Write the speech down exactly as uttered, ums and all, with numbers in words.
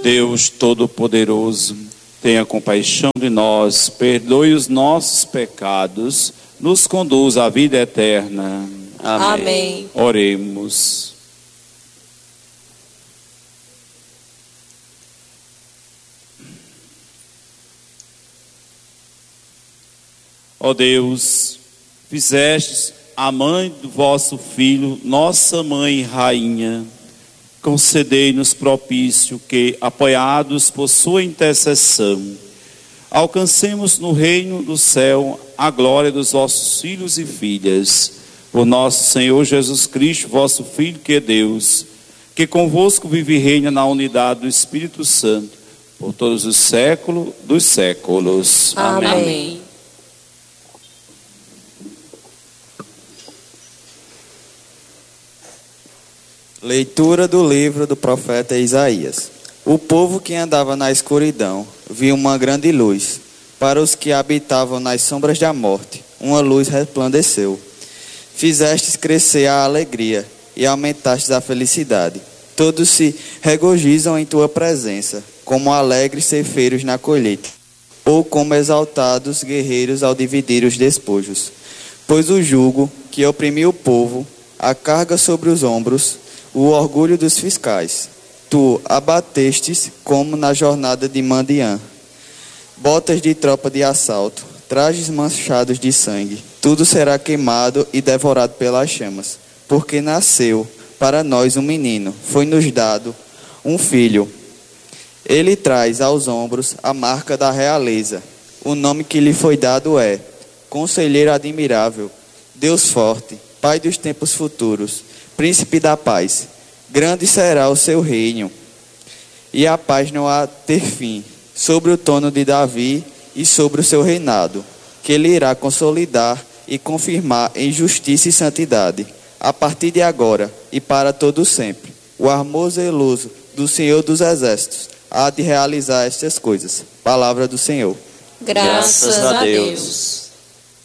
Deus Todo-Poderoso, tenha compaixão de nós, perdoe os nossos pecados, nos conduz à vida eterna. Amém. Amém. Oremos. Ó Deus, fizestes a mãe do vosso Filho, nossa mãe e rainha, concedei-nos propício que, apoiados por sua intercessão, alcancemos no reino do céu a glória dos vossos filhos e filhas, por nosso Senhor Jesus Cristo, vosso Filho, que é Deus, que convosco vive e reina na unidade do Espírito Santo, por todos os séculos dos séculos. Amém. Amém. Leitura do livro do profeta Isaías. O povo que andava na escuridão viu uma grande luz. Para os que habitavam nas sombras da morte, uma luz resplandeceu. Fizestes crescer a alegria e aumentastes a felicidade. Todos se regozijam em tua presença, como alegres ceifeiros na colheita, ou como exaltados guerreiros ao dividir os despojos. Pois o jugo que oprimiu o povo, a carga sobre os ombros, o orgulho dos fiscais, tu abatestes como na jornada de Madiã. Botas de tropa de assalto, trajes manchados de sangue, tudo será queimado e devorado pelas chamas, porque nasceu para nós um menino, foi-nos dado um filho. Ele traz aos ombros a marca da realeza. O nome que lhe foi dado é Conselheiro Admirável, Deus Forte, Pai dos tempos futuros, Príncipe da paz. Grande será o seu reino, e a paz não há ter fim, sobre o trono de Davi e sobre o seu reinado, que ele irá consolidar e confirmar em justiça e santidade, a partir de agora e para todo sempre. O amor zeloso do Senhor dos Exércitos há de realizar estas coisas. Palavra do Senhor. Graças a Deus.